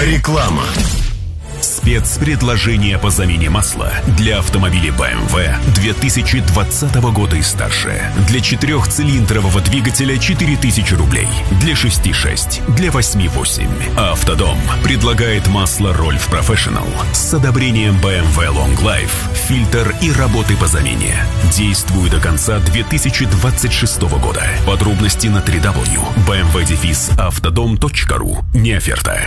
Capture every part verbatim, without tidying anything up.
Реклама. Спецпредложение по замене масла для автомобилей бэ эм вэ две тысячи двадцатого года и старше. Для четырехцилиндрового двигателя четыре тысячи рублей. Для шести шесть. Для восьми восемь. Автодом предлагает масло Rolf Professional с одобрением бэ эм вэ Long Life, фильтр и работы по замене. Действует до конца две тысячи двадцать шестого года. Подробности на дабл ю дабл ю дабл ю точка бэ эм вэ автодом точка ру. Не оферта.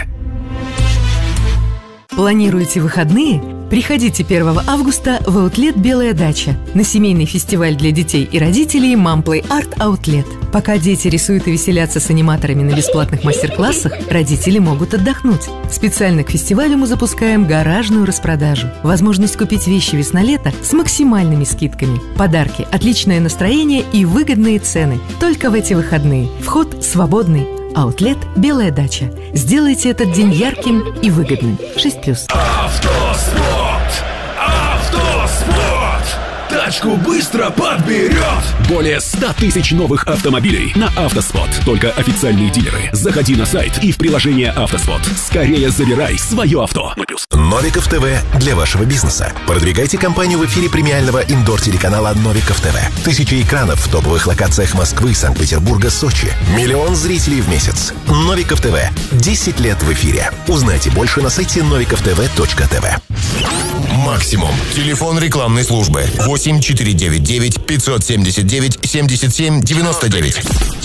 Планируете выходные? Приходите первого августа в Аутлет «Белая дача» на семейный фестиваль для детей и родителей Mamplay Art Outlet. Пока дети рисуют и веселятся с аниматорами на бесплатных мастер-классах, родители могут отдохнуть. Специально к фестивалю мы запускаем гаражную распродажу. Возможность купить вещи весна-лето с максимальными скидками. Подарки, отличное настроение и выгодные цены. Только в эти выходные. Вход свободный. Аутлет «Белая дача». Сделайте этот день ярким и выгодным. шесть плюс. Автоспорт! Автоспорт! Тачку быстро подберет! Более ста тысяч новых автомобилей на Автоспот. Только официальные дилеры. Заходи на сайт и в приложение Автоспот. Скорее забирай свое авто. Новиков ТВ для вашего бизнеса. Продвигайте компанию в эфире премиального индор-телеканала Новиков ТВ. Тысячи экранов в топовых локациях Москвы, Санкт-Петербурга, Сочи. Миллион зрителей в месяц. Новиков ТВ. десять лет в эфире. Узнайте больше на сайте новиков тв точка тв. Максимум. Телефон рекламной службы. восемь четыре девять девять пятьсот семьдесят девять семьдесят семь девяносто девять.